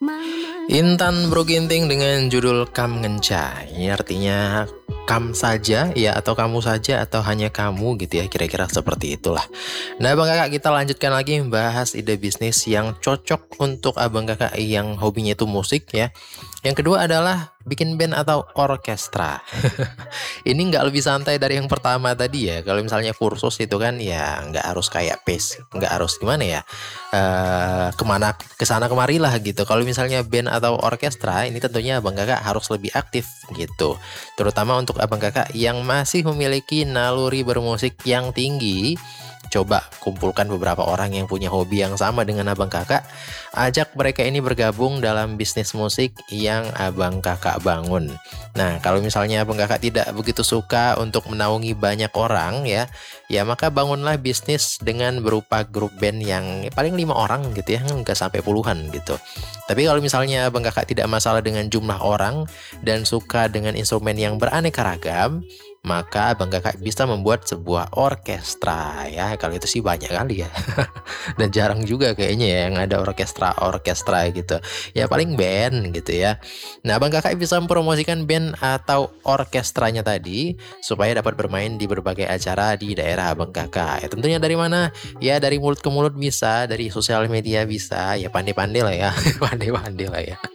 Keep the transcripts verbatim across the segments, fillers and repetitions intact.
Intan Bro Ginting dengan judul Kam Ngenca. Ini artinya kam saja ya, atau kamu saja, atau hanya kamu gitu ya, kira-kira seperti itulah. Nah Abang Kakak, kita lanjutkan lagi membahas ide bisnis yang cocok untuk Abang Kakak yang hobinya itu musik ya. Yang kedua adalah bikin band atau orkestra. Ini nggak lebih santai dari yang pertama tadi ya. Kalau misalnya kursus itu kan ya nggak harus kayak pace, nggak harus gimana ya, eh kemana kesana kemari lah gitu. Kalau misalnya band atau orkestra ini tentunya Abang Kakak harus lebih aktif gitu. Terutama untuk Abang Kakak yang masih memiliki naluri bermusik yang tinggi. Coba kumpulkan beberapa orang yang punya hobi yang sama dengan Abang Kakak, ajak mereka ini bergabung dalam bisnis musik yang Abang Kakak bangun. Nah, kalau misalnya Abang Kakak tidak begitu suka untuk menaungi banyak orang ya, ya maka bangunlah bisnis dengan berupa grup band yang paling lima orang gitu ya, nggak sampai puluhan gitu. Tapi kalau misalnya Abang Kakak tidak masalah dengan jumlah orang dan suka dengan instrumen yang beraneka ragam, maka Abang Kakak bisa membuat sebuah orkestra ya. Kalau itu sih banyak kali ya. Dan jarang juga kayaknya ya yang ada orkestra-orkestra gitu. Ya paling band gitu ya. Nah Abang Kakak bisa mempromosikan band atau orkestranya tadi supaya dapat bermain di berbagai acara di daerah Abang Kakak. Ya, tentunya dari mana? Ya dari mulut ke mulut bisa, dari sosial media bisa. Ya pandai-pandai lah ya. Pandai-pandai lah ya.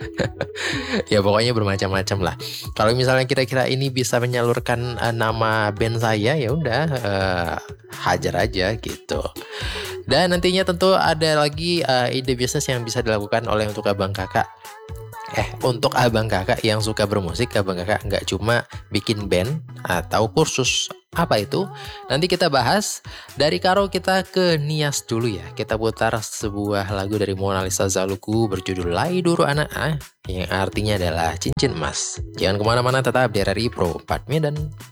Ya pokoknya bermacam-macam lah. Kalau misalnya kira-kira ini bisa menyalurkan uh, nama band saya, ya udah uh, hajar aja gitu. Dan nantinya tentu ada lagi uh, ide bisnis yang bisa dilakukan oleh untuk Abang Kakak. Eh, untuk Abang Kakak yang suka bermusik, Abang Kakak nggak cuma bikin band atau kursus. Apa itu? Nanti kita bahas. Dari Karo kita ke Nias dulu ya. Kita putar sebuah lagu dari Mona Lisa Zaluku berjudul Lai Duru Anak A, yang artinya adalah cincin emas. Jangan kemana-mana, tetap di R R I Pro empat Medan.